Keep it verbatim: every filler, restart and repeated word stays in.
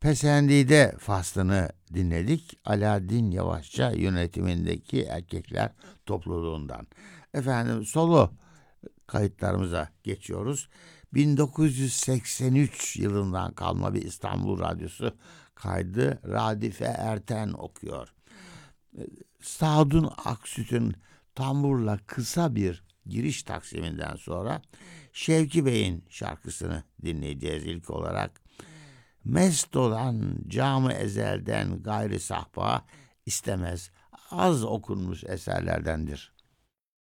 Pesendide faslını dinledik. Alaaddin Yavaşça yönetimindeki Erkekler topluluğundan. Efendim solo kayıtlarımıza geçiyoruz. bin dokuz yüz seksen üç yılından kalma bir İstanbul Radyosu kaydı. Radife Erten okuyor. Sadun Aksüt'ün tamburla kısa bir giriş taksiminden sonra Şevki Bey'in şarkısını dinleyeceğiz ilk olarak. Mest olan camı ezelden gayri sahba istemez, az okunmuş eserlerdendir.